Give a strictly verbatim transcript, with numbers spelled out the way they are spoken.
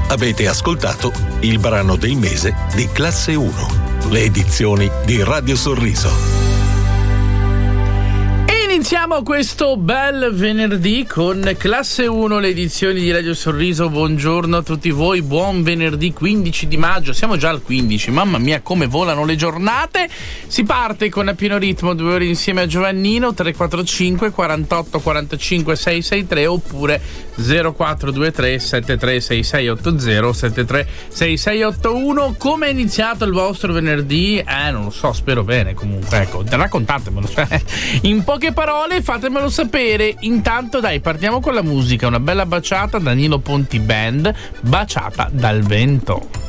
Avete ascoltato il brano del mese di Classe uno, le edizioni di Radio Sorriso. Iniziamo questo bel venerdì con Classe uno, le edizioni di Radio Sorriso. Buongiorno a tutti voi, buon venerdì quindici di maggio. Siamo già al quindici, mamma mia come volano le giornate. Si parte con A Pieno Ritmo, due ore insieme a Giovannino. Tre quattro cinque quarantotto quarantacinque sei sei tre oppure zero quattro due tre sette tre sei sei otto zero sette tre sei sei otto uno. Come è iniziato il vostro venerdì? Eh non lo so, spero bene. Comunque ecco, raccontatemelo, cioè, in poche parole fatemelo sapere. Intanto dai, partiamo con la musica. Una bella baciata da Nino Ponti Band, Baciata dal vento.